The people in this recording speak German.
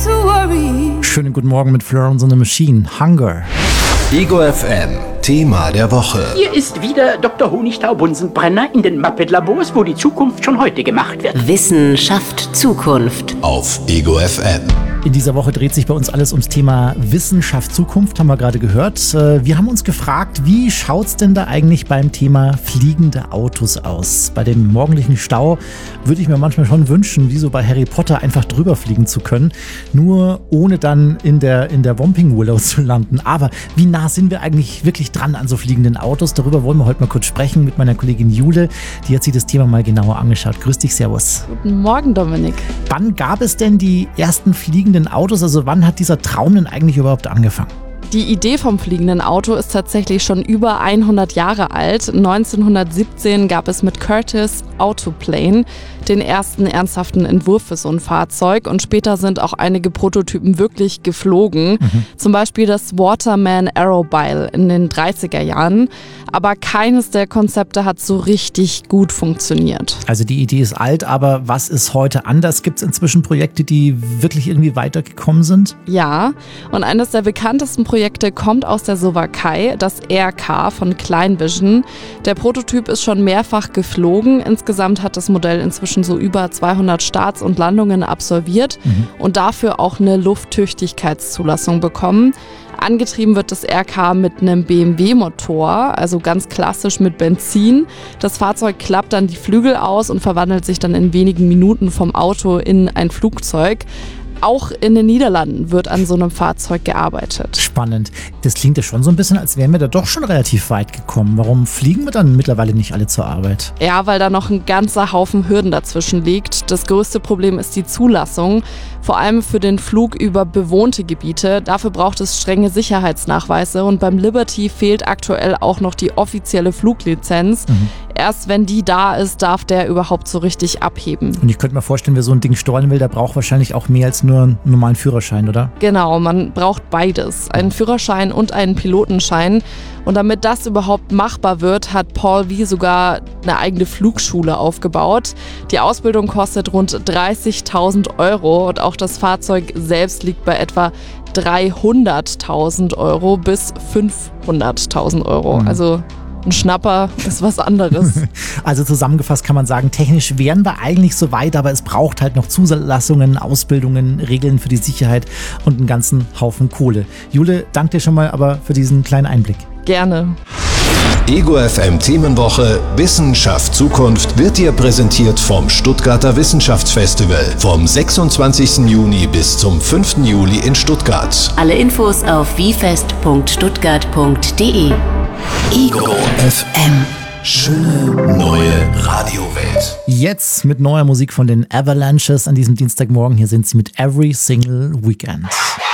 to worry. Schönen guten Morgen mit Florence and the Machine. Hunger. Ego FM, Thema der Woche. Hier ist wieder Dr. Honigtau-Bunsenbrenner in den Muppet-Labors, wo die Zukunft schon heute gemacht wird. Wissen schafft Zukunft. Auf Ego FM. In dieser Woche dreht sich bei uns alles ums Thema Wissenschaft Zukunft, haben wir gerade gehört. Wir haben uns gefragt, wie schaut's denn da eigentlich beim Thema fliegende Autos aus? Bei dem morgendlichen Stau würde ich mir manchmal schon wünschen, wie so bei Harry Potter, einfach drüber fliegen zu können, nur ohne dann in der Whomping Willow zu landen. Aber wie nah sind wir eigentlich wirklich dran an so fliegenden Autos? Darüber wollen wir heute mal kurz sprechen mit meiner Kollegin Jule. Die hat sich das Thema mal genauer angeschaut. Grüß dich, servus. Guten Morgen, Dominik. Wann gab es denn die ersten fliegenden Autos? Also wann hat dieser Traum denn eigentlich überhaupt angefangen? Die Idee vom fliegenden Auto ist tatsächlich schon über 100 Jahre alt. 1917 gab es mit Curtiss Autoplane den ersten ernsthaften Entwurf für so ein Fahrzeug und später sind auch einige Prototypen wirklich geflogen. Zum Beispiel das Waterman Aerobile in den 30er Jahren. Aber keines der Konzepte hat so richtig gut funktioniert. Also die Idee ist alt, aber was ist heute anders? Gibt es inzwischen Projekte, die wirklich irgendwie weitergekommen sind? Ja, und eines der bekanntesten Projekte kommt aus der Slowakei, das Aircar von Kleinvision. Der Prototyp ist schon mehrfach geflogen. Insgesamt hat das Modell inzwischen so über 200 Starts und Landungen absolviert und dafür auch eine Lufttüchtigkeitszulassung bekommen. Angetrieben wird das Aircar mit einem BMW-Motor, also ganz klassisch mit Benzin. Das Fahrzeug klappt dann die Flügel aus und verwandelt sich dann in wenigen Minuten vom Auto in ein Flugzeug. Auch in den Niederlanden wird an so einem Fahrzeug gearbeitet. Spannend. Das klingt ja schon so ein bisschen, als wären wir da doch schon relativ weit gekommen. Warum fliegen wir dann mittlerweile nicht alle zur Arbeit? Ja, weil da noch ein ganzer Haufen Hürden dazwischen liegt. Das größte Problem ist die Zulassung, vor allem für den Flug über bewohnte Gebiete. Dafür braucht es strenge Sicherheitsnachweise und beim Liberty fehlt aktuell auch noch die offizielle Fluglizenz. Erst wenn die da ist, darf der überhaupt so richtig abheben. Und ich könnte mir vorstellen, wer so ein Ding steuern will, der braucht wahrscheinlich auch mehr als nur einen normalen Führerschein, oder? Genau, man braucht beides, einen Führerschein und einen Pilotenschein. Und damit das überhaupt machbar wird, hat Paul V. sogar eine eigene Flugschule aufgebaut. Die Ausbildung kostet rund 30.000 € und auch das Fahrzeug selbst liegt bei etwa 300.000 € bis 500.000 €. Also ein Schnapper ist was anderes. Also zusammengefasst kann man sagen, technisch wären wir eigentlich so weit, aber es braucht halt noch Zulassungen, Ausbildungen, Regeln für die Sicherheit und einen ganzen Haufen Kohle. Jule, danke dir schon mal aber für diesen kleinen Einblick. Gerne. Ego FM Themenwoche Wissenschaft Zukunft wird dir präsentiert vom Stuttgarter Wissenschaftsfestival vom 26. Juni bis zum 5. Juli in Stuttgart. Alle Infos auf wifest.stuttgart.de. Ego FM. Schöne neue Radiowelt. Jetzt mit neuer Musik von den Avalanches an diesem Dienstagmorgen. Hier sind sie mit Every Single Weekend.